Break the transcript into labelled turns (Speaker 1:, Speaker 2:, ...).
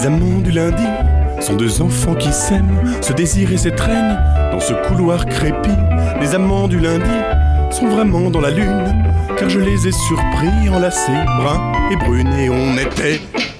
Speaker 1: Les amants du lundi sont deux enfants qui s'aiment, se désirent et s'étreignent dans ce couloir crépi. Les amants du lundi sont vraiment dans la lune, car je les ai surpris enlacés, bruns et brunes, et on était